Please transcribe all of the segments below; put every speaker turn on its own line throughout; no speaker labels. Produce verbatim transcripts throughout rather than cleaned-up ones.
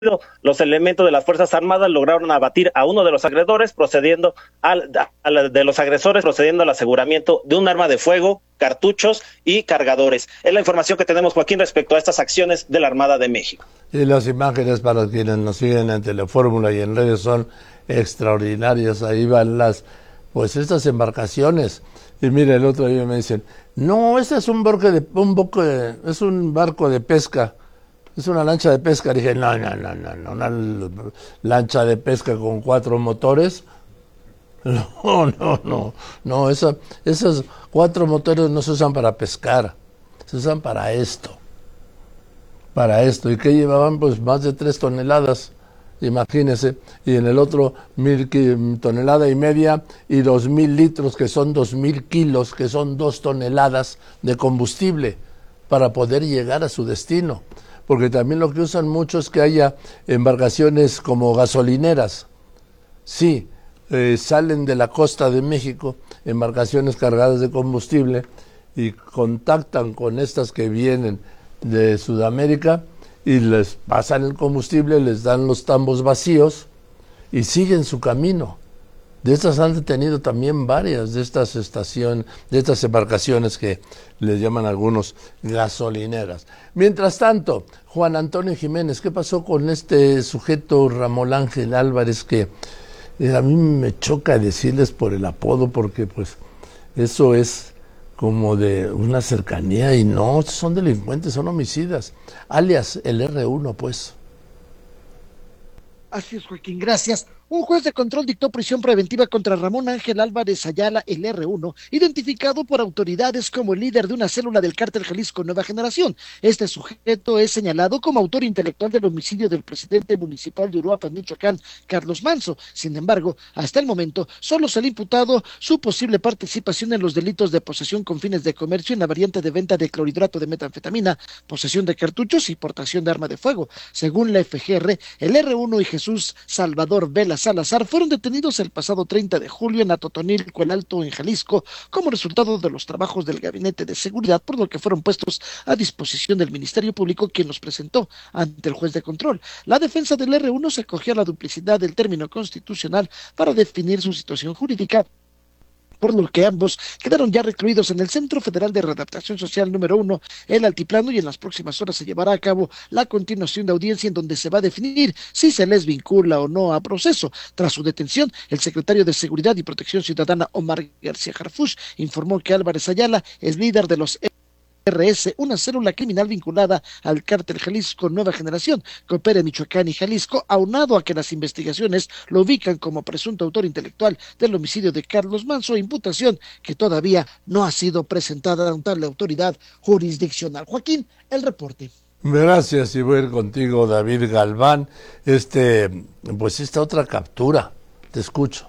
Los elementos de las Fuerzas Armadas lograron abatir a uno de los agresores, procediendo al, a la, de los agresores, procediendo al aseguramiento de un arma de fuego, cartuchos y cargadores. Es la información que tenemos, Joaquín, respecto a estas acciones de la Armada de México.
Y las imágenes para quienes nos siguen en Telefórmula y en redes son extraordinarias. Ahí van las, pues estas embarcaciones. Y mire, el otro día me dicen, no, este es un barco de, un barco de, es un barco de pesca. Es una lancha de pesca. Dije, no, no, no, no, no, una lancha de pesca con cuatro motores. No, no, no, no, esa, esos cuatro motores no se usan para pescar, se usan para esto, para esto. ¿Y qué llevaban? Pues más de tres toneladas, imagínense, y en el otro mil tonelada y media y dos mil litros, que son dos mil kilos, que son dos toneladas de combustible para poder llegar a su destino. Porque también lo que usan mucho es que haya embarcaciones como gasolineras. Sí, eh, salen de la costa de México embarcaciones cargadas de combustible y contactan con estas que vienen de Sudamérica y les pasan el combustible, les dan los tambos vacíos y siguen su camino. De estas han detenido también varias de estas estaciones, de estas embarcaciones que les llaman algunos gasolineras. Mientras tanto, Juan Antonio Jiménez, ¿qué pasó con este sujeto Ramón Ángel Álvarez que eh, a mí me choca decirles por el apodo porque pues eso es como de una cercanía y no, son delincuentes, son homicidas, alias el erre uno pues.
Así es, Joaquín, gracias. Un juez de control dictó prisión preventiva contra Ramón Ángel Álvarez Ayala, el erre uno, identificado por autoridades como el líder de una célula del cártel Jalisco Nueva Generación. Este sujeto es señalado como autor intelectual del homicidio del presidente municipal de Uruapan, Michoacán, Carlos Manzo. Sin embargo, hasta el momento, solo se le ha imputado su posible participación en los delitos de posesión con fines de comercio en la variante de venta de clorhidrato de metanfetamina, posesión de cartuchos y portación de arma de fuego. Según la efe ge erre, el erre uno y Jesús Salvador Vela Salazar fueron detenidos el pasado treinta de julio en Atotonilco, el Alto, en Jalisco, como resultado de los trabajos del Gabinete de Seguridad, por lo que fueron puestos a disposición del Ministerio Público, quien los presentó ante el juez de control. La defensa del erre uno se acogió a la duplicidad del término constitucional para definir su situación jurídica, por lo que ambos quedaron ya recluidos en el Centro Federal de Readaptación Social número uno, el Altiplano, y en las próximas horas se llevará a cabo la continuación de audiencia en donde se va a definir si se les vincula o no a proceso. Tras su detención, el secretario de Seguridad y Protección Ciudadana, Omar García Harfuch, informó que Álvarez Ayala es líder de los erre ese, una célula criminal vinculada al cártel Jalisco Nueva Generación, que opera en Michoacán y Jalisco, aunado a que las investigaciones lo ubican como presunto autor intelectual del homicidio de Carlos Manzo, imputación que todavía no ha sido presentada ante la autoridad jurisdiccional. Joaquín, el reporte.
Gracias, y voy a ir contigo, David Galván. Este, pues esta otra captura, te escucho.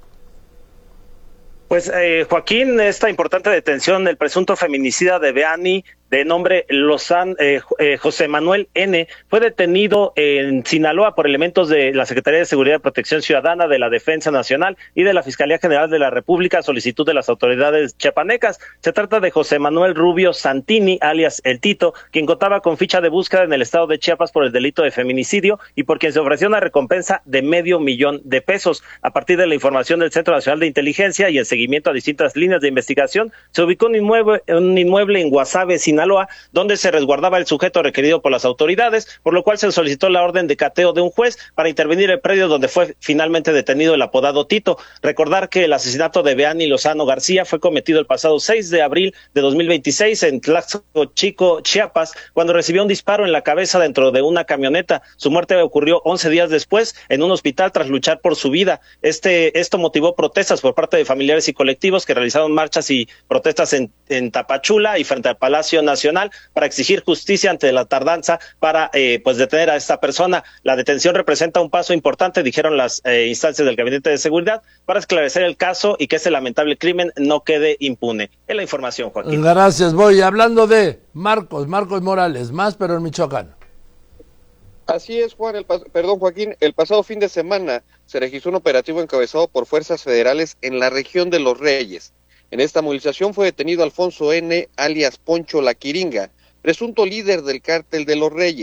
Pues eh, Joaquín, esta importante detención del presunto feminicida de Beani, de nombre Lozán, eh, eh, José Manuel N., fue detenido en Sinaloa por elementos de la Secretaría de Seguridad y Protección Ciudadana, de la Defensa Nacional y de la Fiscalía General de la República, a solicitud de las autoridades chiapanecas. Se trata de José Manuel Rubio Santini, alias El Tito, quien contaba con ficha de búsqueda en el estado de Chiapas por el delito de feminicidio y por quien se ofreció una recompensa de medio millón de pesos. A partir de la información del Centro Nacional de Inteligencia y el seguimiento a distintas líneas de investigación, se ubicó un inmueble, un inmueble en Guasave, Sinaloa, donde se resguardaba el sujeto requerido por las autoridades, por lo cual se solicitó la orden de cateo de un juez para intervenir el predio donde fue finalmente detenido el apodado Tito. Recordar que el asesinato de Beani Lozano García fue cometido el pasado seis de abril de dos mil veintiséis en Tlaxco Chico, Chiapas, cuando recibió un disparo en la cabeza dentro de una camioneta. Su muerte ocurrió once días después en un hospital tras luchar por su vida. Este, esto motivó protestas por parte de familiares y colectivos que realizaron marchas y protestas en, en Tapachula y frente al Palacio Nacional para exigir justicia ante la tardanza para eh, pues detener a esta persona. La detención representa un paso importante, dijeron las eh, instancias del Gabinete de Seguridad, para esclarecer el caso y que este lamentable crimen no quede impune. Es la información, Joaquín.
Gracias, voy hablando de Marcos, Marcos Morales, más pero en Michoacán.
Así es, Juan, el perdón, Joaquín, el pasado fin de semana se registró un operativo encabezado por fuerzas federales en la región de Los Reyes. En esta movilización fue detenido Alfonso N., alias Poncho La Quiringa, presunto líder del cártel de Los Reyes.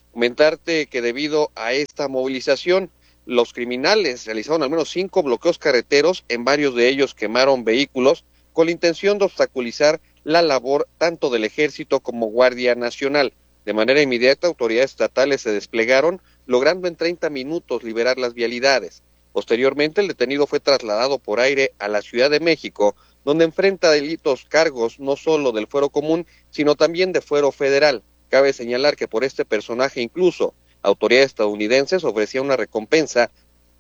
Comentarte que debido a esta movilización, los criminales realizaron al menos cinco bloqueos carreteros, en varios de ellos quemaron vehículos con la intención de obstaculizar la labor tanto del Ejército como Guardia Nacional. De manera inmediata, autoridades estatales se desplegaron, logrando en treinta minutos liberar las vialidades. Posteriormente, el detenido fue trasladado por aire a la Ciudad de México, donde enfrenta delitos cargos no solo del fuero común, sino también de fuero federal. Cabe señalar que por este personaje incluso autoridades estadounidenses ofrecían una recompensa.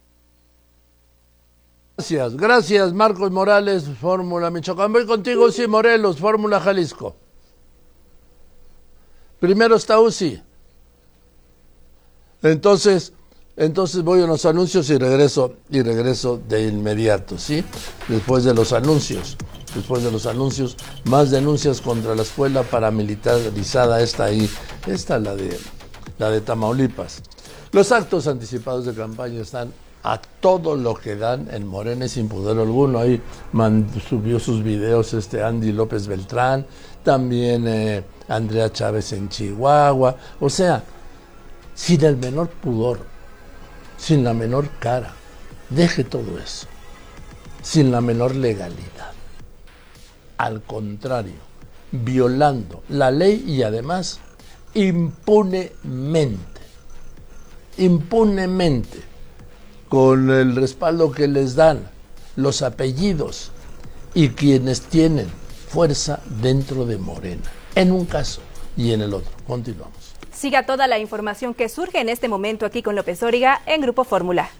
Gracias, gracias Marcos Morales, Fórmula Michoacán. Voy contigo, sí, Morelos, Fórmula Jalisco. Primero está U C I. Entonces, entonces voy a los anuncios y regreso, y regreso de inmediato, ¿sí? Después de los anuncios. Después de los anuncios, más denuncias contra la escuela paramilitarizada, esta ahí, esta la de, la de Tamaulipas. Los actos anticipados de campaña están a todo lo que dan en Morena sin pudor alguno. Ahí man, subió sus videos este Andy López Beltrán, también eh, Andrea Chávez en Chihuahua. O sea, sin el menor pudor, sin la menor cara, deje todo eso, sin la menor legalidad. Al contrario, violando la ley y además impunemente, impunemente, con el respaldo que les dan los apellidos y quienes tienen fuerza dentro de Morena, en un caso y en el otro. Continuamos.
Siga toda la información que surge en este momento aquí con López Dóriga en Grupo Fórmula.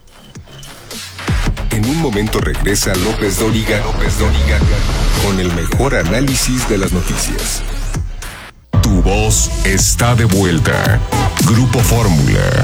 En un momento regresa López Dóriga, López Dóriga, con el mejor análisis de las noticias. Tu voz está de vuelta. Grupo Fórmula.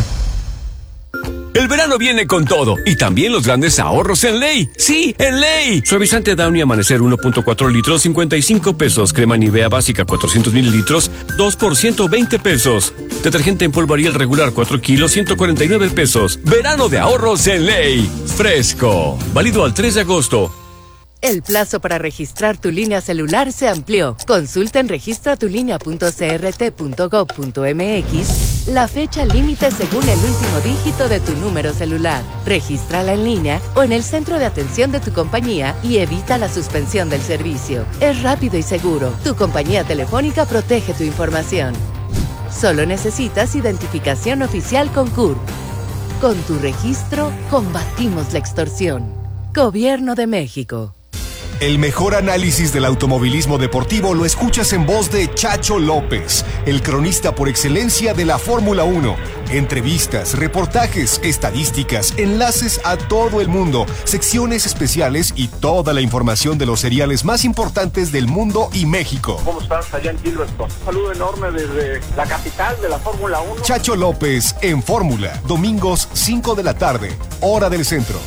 El verano viene con todo y también los grandes ahorros en Ley. ¡Sí, en Ley! Suavizante Downy Amanecer uno punto cuatro litros, cincuenta y cinco pesos. Crema Nivea básica cuatrocientos mililitros, dos por ciento veinte pesos. Detergente en polvo Ariel regular cuatro kilos, ciento cuarenta y nueve pesos. Verano de ahorros en Ley. Fresco. Válido al tres de agosto.
El plazo para registrar tu línea celular se amplió. Consulta en registra tu línea punto c r t punto gov punto m x la fecha límite según el último dígito de tu número celular. Regístrala en línea o en el centro de atención de tu compañía y evita la suspensión del servicio. Es rápido y seguro. Tu compañía telefónica protege tu información. Solo necesitas identificación oficial con C U R P. Con tu registro, combatimos la extorsión. Gobierno de México.
El mejor análisis del automovilismo deportivo lo escuchas en voz de Chacho López, el cronista por excelencia de la Fórmula uno. Entrevistas, reportajes, estadísticas, enlaces a todo el mundo, secciones especiales y toda la información de los seriales más importantes del mundo y México.
¿Cómo estás allá en Gilberto? Un saludo enorme desde la capital de la Fórmula uno.
Chacho López en Fórmula, domingos cinco de la tarde, hora del centro.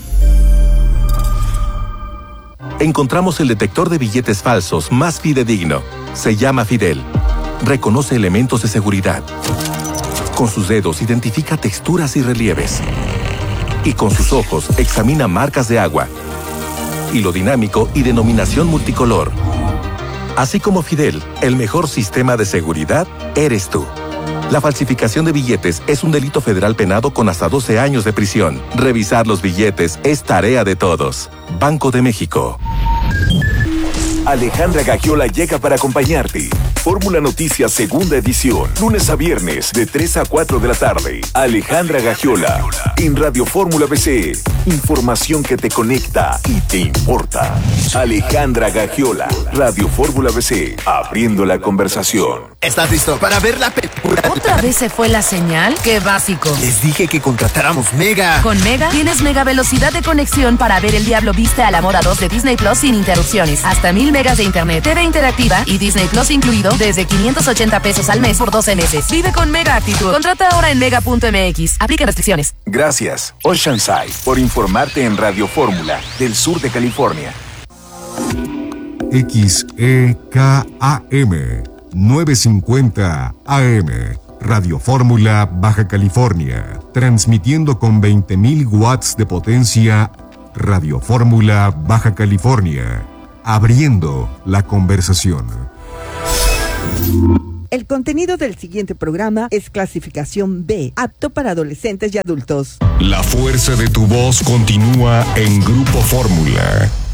Encontramos el detector de billetes falsos más fidedigno. Se llama Fidel. Reconoce elementos de seguridad. Con sus dedos identifica texturas y relieves. Y con sus ojos examina marcas de agua, hilo dinámico y denominación multicolor. Así como Fidel, el mejor sistema de seguridad eres tú. La falsificación de billetes es un delito federal penado con hasta doce años de prisión. Revisar los billetes es tarea de todos. Banco de México.
Alejandra Gagiola llega para acompañarte. Fórmula Noticias segunda edición, lunes a viernes de tres a cuatro de la tarde. Alejandra Gagiola en Radio Fórmula B C. Información que te conecta y te importa. Alejandra Gagiola, Radio Fórmula B C, abriendo la conversación.
¿Estás listo para ver la película?
¿Otra vez se fue la señal? ¡Qué básico!
Les dije que contratáramos Mega.
Con Mega tienes mega velocidad de conexión para ver El Diablo Viste a la Moda dos de Disney Plus sin interrupciones. Hasta mil megas de internet, T V interactiva y Disney Plus incluido desde quinientos ochenta pesos al mes por doce meses. Vive con Mega Actitud. Contrata ahora en mega punto m x. Aplica restricciones.
Gracias, Oceanside, por informarte en Radio Fórmula del sur de California.
X E K A M novecientos cincuenta A M Radio Fórmula Baja California, transmitiendo con veinte mil watts de potencia. Radio Fórmula Baja California, abriendo la conversación.
El contenido del siguiente programa es clasificación B, apto para adolescentes y adultos.
La fuerza de tu voz continúa en Grupo Fórmula.